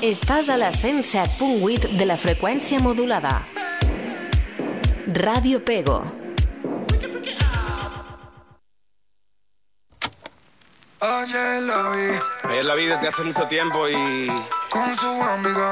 Estàs a la 107.8 de la freqüència modulada. Radio Pego. Ayer la vi desde hace mucho tiempo y... con su amiga.